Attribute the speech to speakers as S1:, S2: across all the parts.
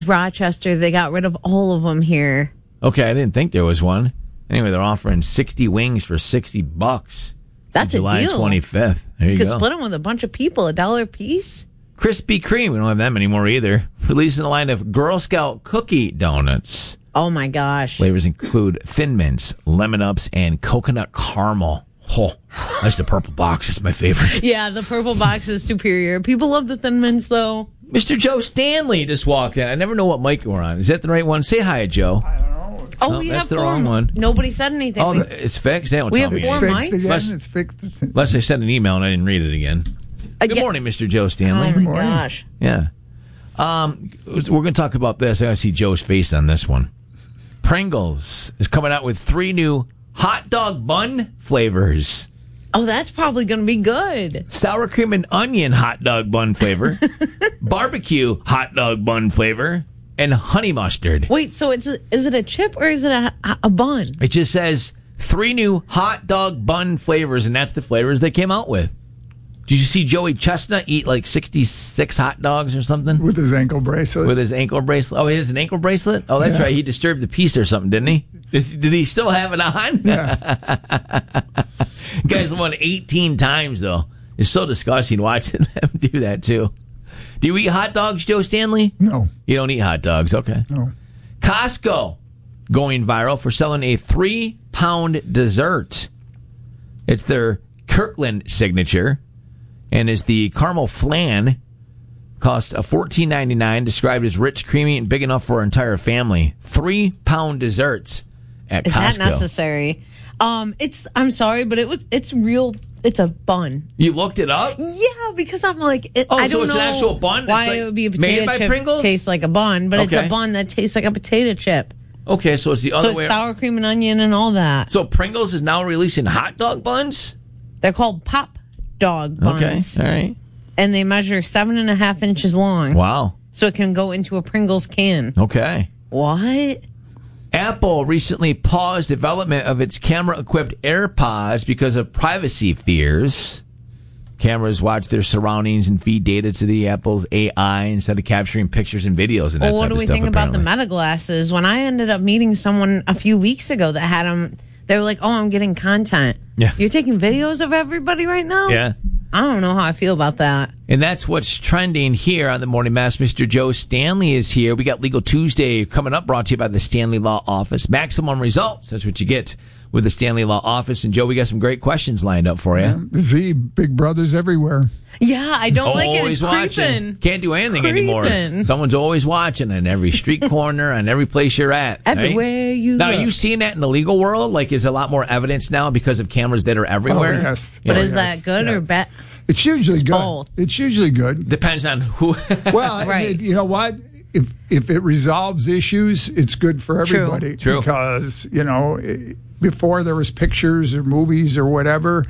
S1: Rochester, they got rid of all of them here.
S2: Okay, I didn't think there was one. Anyway, they're offering 60 wings for $60.
S1: That's a deal.
S2: July 25th. There you
S1: could
S2: go.
S1: split them with a bunch of people, $1 a piece.
S2: Krispy Kreme, we don't have them anymore either. Releasing a line of Girl Scout cookie donuts.
S1: Oh my gosh.
S2: Flavors include Thin Mints, Lemon Ups, and Coconut Caramel. Oh, that's the purple box. It's my favorite.
S1: Yeah, the purple box is superior. People love the Thin Mints, though.
S2: Mr. Joe Stanley just walked in. I never know what mic we're on. Is that the right one? Say hi, Joe.
S3: I don't know.
S1: Oh, we
S2: that's
S1: have
S2: the
S1: four.
S2: wrong one.
S1: Nobody said anything.
S2: Oh, it's fixed? They don't
S1: We
S2: tell
S1: have
S2: me
S1: four
S2: anything.
S1: mics?
S3: Fixed again. It's fixed.
S2: Unless I sent an email and I didn't read it again. Good morning, Mr. Joe Stanley.
S1: Oh, my gosh.
S2: Yeah. We're going to talk about this. I got to see Joe's face on this one. Pringles is coming out with 3 new hot dog bun flavors.
S1: Oh, that's probably going to be good.
S2: Sour cream and onion hot dog bun flavor. Barbecue hot dog bun flavor. And honey mustard.
S1: Wait, so is it a chip or is it a bun?
S2: It just says 3 new hot dog bun flavors, and that's the flavors they came out with. Did you see Joey Chestnut eat like 66 hot dogs or something?
S3: With his ankle bracelet.
S2: With his ankle bracelet. Oh, he has an ankle bracelet? Oh, that's right. He disturbed the peace or something, didn't he? Did he still have it on?
S3: Yeah.
S2: Guy's won 18 times, though. It's so disgusting watching them do that, too. Do you eat hot dogs, Joe Stanley?
S3: No.
S2: You don't eat hot dogs. Okay.
S3: No.
S2: Costco going viral for selling a 3-pound dessert. It's their Kirkland signature. And is the caramel flan. Cost $14.99. Described as rich, creamy, and big enough for our entire family. 3-pound desserts at Costco.
S1: Is that necessary? I'm sorry, but it's real. It's a bun.
S2: You looked it up?
S1: Yeah, because I'm like,
S2: so
S1: I don't know
S2: it's an actual bun?
S1: why
S2: It's like
S1: it would be a
S2: made
S1: potato
S2: by
S1: chip
S2: Pringles?
S1: tastes like a bun, but it's
S2: Okay.
S1: a bun that tastes like a potato chip.
S2: Okay, so it's the
S1: So
S2: other
S1: it's
S2: way.
S1: sour cream and onion and all that.
S2: So Pringles is now releasing hot dog buns?
S1: They're called pop dog buns.
S2: Okay, all right.
S1: And they measure 7.5 inches long.
S2: Wow.
S1: So it can go into a Pringles can.
S2: Okay.
S1: What?
S2: Apple recently paused development of its camera-equipped AirPods because of privacy fears. Cameras watch their surroundings and feed data to the Apple's AI instead of capturing pictures and videos and that
S1: Well, what
S2: type
S1: do
S2: of
S1: we
S2: stuff,
S1: think about the
S2: apparently.
S1: Meta glasses? When I ended up meeting someone a few weeks ago that had them, they were like, "Oh, I'm getting content."
S2: Yeah.
S1: You're taking videos of everybody right now?
S2: Yeah.
S1: I don't know how I feel about that.
S2: And that's what's trending here on the Morning Mass. Mr. Joe Stanley is here. We got Legal Tuesday coming up, brought to you by the Stanley Law Office. Maximum results. That's what you get with the Stanley Law Office. And Joe, we got some great questions lined up for you.
S3: Z, Big Brother's everywhere.
S1: Yeah, I don't like it. It's
S2: Always watching.
S1: creeping.
S2: Can't do anything anymore.
S1: Creeping.
S2: Someone's always watching in every street corner, on every place you're at. right?
S1: Everywhere you
S2: Now,
S1: look.
S2: are you seeing that in the legal world? Like, is a lot more evidence now because of cameras that are everywhere?
S3: Oh, yes.
S1: But
S2: Yeah.
S1: is that good or bad?
S3: It's usually good.
S1: both.
S3: It's usually good.
S2: Depends on who.
S3: Well,
S1: Right.
S3: you know what? If it resolves issues, it's good for
S1: True.
S3: everybody.
S2: True.
S3: Because, before there was pictures or movies or whatever,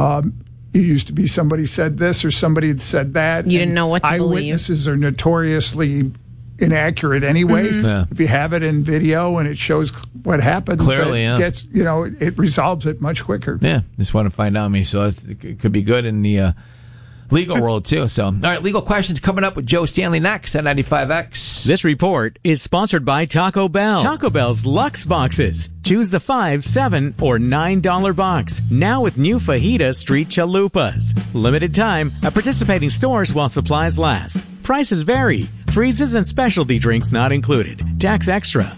S3: it used to be somebody said this or somebody had said that.
S1: You didn't know what to believe.
S3: Eyewitnesses are notoriously inaccurate anyways.
S1: Mm-hmm.
S2: Yeah.
S3: If you have it in video and it shows what happens,
S2: Clearly, yeah.
S3: it resolves it much quicker.
S2: Yeah, just want to find out. So it could be good in the legal world, too. So, all right, legal questions coming up with Joe Stanley next on 95X.
S4: This report is sponsored by Taco Bell. Taco Bell's Lux Boxes. Choose the $5, $7, or $9 box. Now with new Fajita Street Chalupas. Limited time at participating stores while supplies last. Prices vary. Freezes and specialty drinks not included. Tax extra.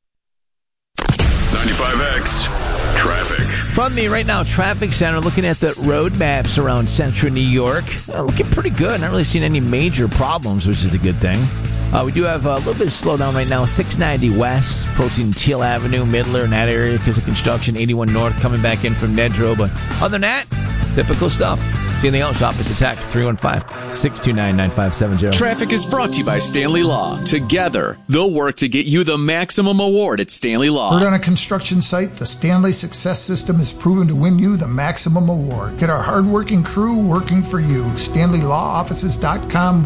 S5: 95X Traffic.
S2: From the Right Now Traffic Center, looking at the road maps around central New York, looking pretty good. Not really seeing any major problems, which is a good thing. We do have a little bit of slowdown right now. 690 West, approaching Teal Avenue, Midler, in that area because of construction. 81 North coming back in from Nedrow. But other than that, typical stuff. See anything else? Office attack 315-629-9570.
S6: Traffic is brought to you by Stanley Law. Together, they'll work to get you the maximum award at Stanley Law.
S7: Heard on a construction site, the Stanley Success System is proven to win you the maximum award. Get our hardworking crew working for you. StanleyLawOffices.com,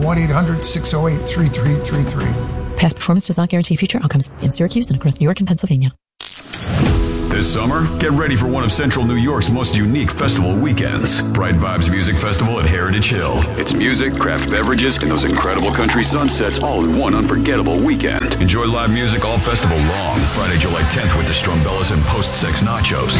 S7: 1-800-608-3333.
S8: Past performance does not guarantee future outcomes in Syracuse and across New York and Pennsylvania.
S5: This This summer, get ready for one of Central New York's most unique festival weekends. Bright Vibes Music Festival at Heritage Hill. It's music, craft beverages, and those incredible country sunsets all in one unforgettable weekend. Enjoy live music all festival long. Friday, July 10th with the Strumbellas and Post-Sex Nachos.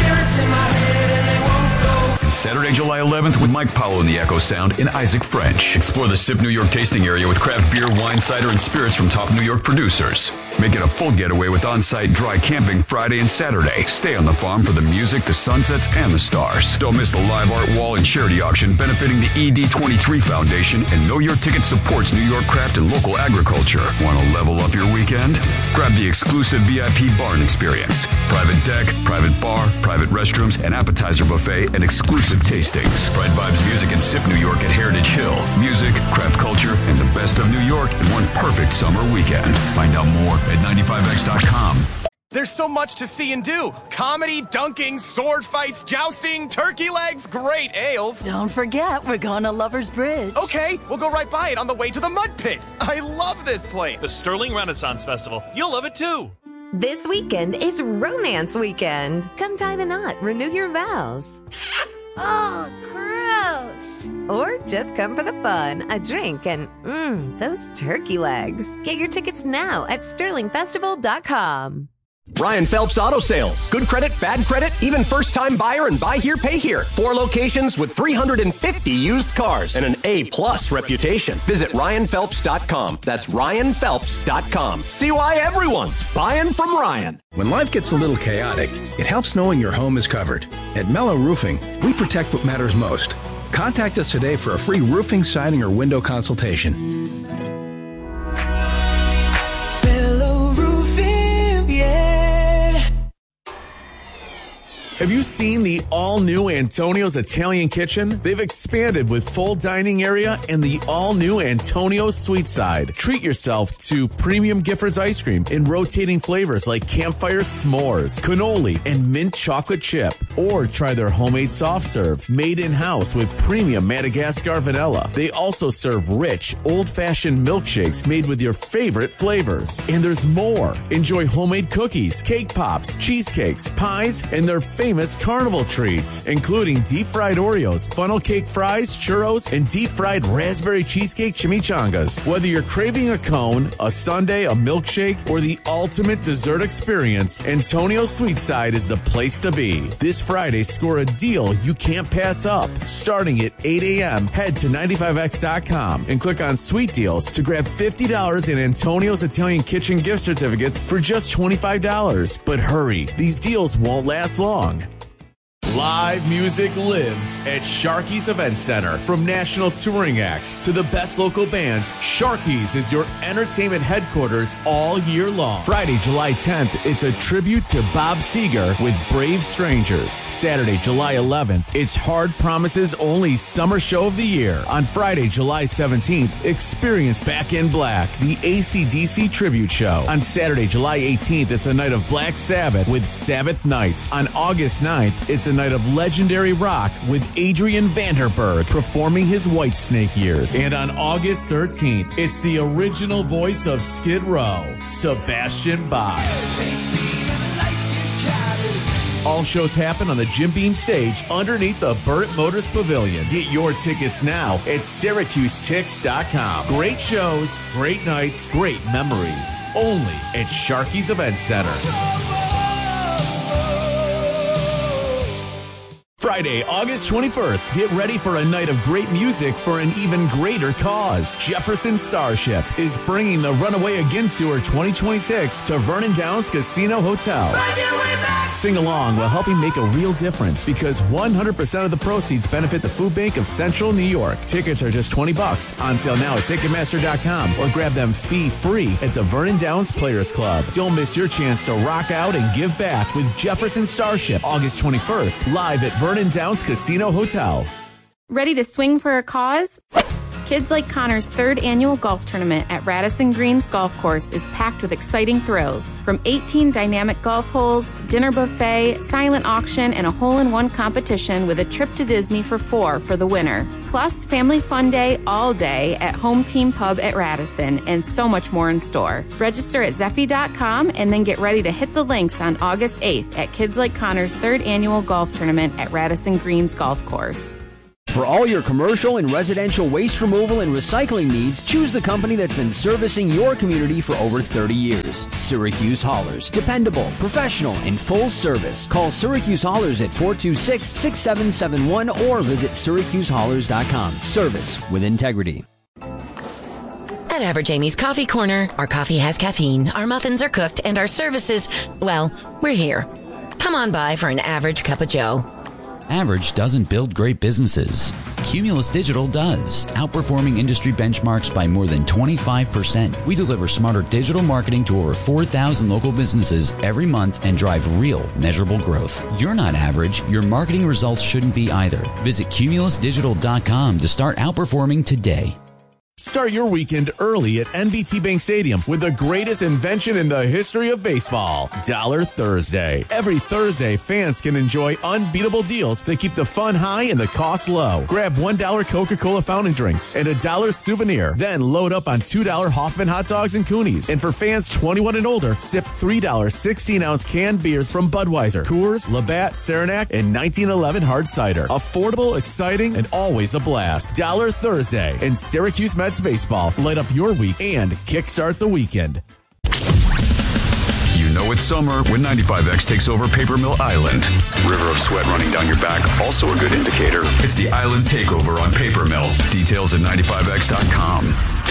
S5: And Saturday, July 11th with Mike Powell and the Echo Sound in Isaac French. Explore the Sip New York tasting area with craft beer, wine, cider, and spirits from top New York producers. Make it a full getaway with on-site dry camping Friday and Saturday. Stay on the farm for the music, the sunsets, and the stars. Don't miss the live art wall and charity auction benefiting the ED23 Foundation, and Know Your Ticket supports New York craft and local agriculture. Want to level up your weekend? Grab the exclusive VIP barn experience. Private deck, private bar, private restrooms, an appetizer buffet, and exclusive tastings. Bright Vibes Music and Sip New York at Heritage Hill. Music, craft culture, and the best of New York in one perfect summer weekend. Find out more at 95x.com.
S8: There's so much to see and do. Comedy, dunking, sword fights, jousting, turkey legs, great ales.
S9: Don't forget, we're going to Lover's Bridge.
S8: Okay, we'll go right by it on the way to the Mud Pit. I love this place.
S10: The Sterling Renaissance Festival. You'll love it too.
S11: This weekend is Romance Weekend. Come tie the knot, renew your vows.
S12: Oh, gross.
S11: Or just come for the fun, a drink, and those turkey legs. Get your tickets now at sterlingfestival.com.
S13: Ryan Phelps Auto Sales. Good credit, bad credit, even first-time buyer and buy here, pay here. 4 locations with 350 used cars and an A+ reputation. Visit RyanPhelps.com. That's RyanPhelps.com. See why everyone's buying from Ryan.
S14: When life gets a little chaotic, it helps knowing your home is covered. At Mellow Roofing, we protect what matters most. Contact us today for a free roofing, siding, or window consultation.
S15: Have you seen the all-new Antonio's Italian Kitchen? They've expanded with full dining area and the all-new Antonio's Sweet Side. Treat yourself to premium Giffords ice cream in rotating flavors like campfire s'mores, cannoli, and mint chocolate chip. Or try their homemade soft serve, made in-house with premium Madagascar vanilla. They also serve rich, old-fashioned milkshakes made with your favorite flavors. And there's more. Enjoy homemade cookies, cake pops, cheesecakes, pies, and their famous carnival treats, including deep-fried Oreos, funnel cake fries, churros, and deep-fried raspberry cheesecake chimichangas. Whether you're craving a cone, a sundae, a milkshake, or the ultimate dessert experience, Antonio's Sweet Side is the place to be. This Friday, score a deal you can't pass up. Starting at 8 a.m., head to 95x.com and click on Sweet Deals to grab $50 in Antonio's Italian Kitchen gift certificates for just $25. But hurry, these deals won't last long. Live music lives at Sharky's Event Center. From national touring acts to the best local bands, Sharky's is your entertainment headquarters all year long. Friday, July 10th, it's a tribute to Bob Seger with Brave Strangers. Saturday, July 11th, it's Hard Promises Only Summer Show of the Year. On Friday, July 17th, experience Back in Black, the AC/DC tribute show. On Saturday, July 18th, it's a night of Black Sabbath with Sabbath Nights. On August 9th, it's a night of legendary rock with Adrian Vanderberg performing his Whitesnake years. And on August 13th, it's the original voice of Skid Row, Sebastian Bach. All shows happen on the Jim Beam stage underneath the Burt Motors Pavilion. Get your tickets now at SyracuseTix.com. Great shows, great nights, great memories. Only at Sharky's Event Center. Friday, August 21st, get ready for a night of great music for an even greater cause. Jefferson Starship is bringing the Runaway Again Tour 2026 to Vernon Downs Casino Hotel. Sing along while helping make a real difference because 100% of the proceeds benefit the Food Bank of Central New York. Tickets are just $20. On sale now at Ticketmaster.com or grab them fee-free at the Vernon Downs Players Club. Don't miss your chance to rock out and give back with Jefferson Starship, August 21st, live at Vernon Downs Casino Hotel.
S16: Ready to swing for a cause? Kids Like Connor's third annual golf tournament at Radisson Greens Golf Course is packed with exciting thrills. From 18 dynamic golf holes, dinner buffet, silent auction, and a hole-in-one competition with a trip to Disney for 4 for the winner. Plus, family fun day all day at Home Team Pub at Radisson, and so much more in store. Register at Zeffy.com and then get ready to hit the links on August 8th at Kids Like Connor's third annual golf tournament at Radisson Greens Golf Course.
S17: For all your commercial and residential waste removal and recycling needs, choose the company that's been servicing your community for over 30 years. Syracuse Haulers. Dependable, professional, and full service. Call Syracuse Haulers at 426-6771 or visit SyracuseHaulers.com. Service with integrity.
S18: At Average Amy's Coffee Corner, our coffee has caffeine, our muffins are cooked, and our services, well, we're here. Come on by for an average cup of joe.
S19: Average doesn't build great businesses. Cumulus Digital does, outperforming industry benchmarks by more than 25%. We deliver smarter digital marketing to over 4,000 local businesses every month and drive real, measurable growth. You're not average. Your marketing results shouldn't be either. Visit cumulusdigital.com to start outperforming today.
S15: Start your weekend early at NBT Bank Stadium with the greatest invention in the history of baseball, Dollar Thursday. Every Thursday, fans can enjoy unbeatable deals that keep the fun high and the cost low. Grab $1 Coca-Cola fountain drinks and a $1 souvenir. Then load up on $2 Hoffman hot dogs and Coonies. And for fans 21 and older, sip $3 16-ounce canned beers from Budweiser, Coors, Labatt, Saranac, and 1911 hard cider. Affordable, exciting, and always a blast. Dollar Thursday in Syracuse Mets baseball. Light up your week and kickstart the weekend.
S5: You know it's summer when 95X takes over Paper Mill Island. River of sweat running down your back, also a good indicator. It's the Island Takeover on Paper Mill. Details at 95X.com.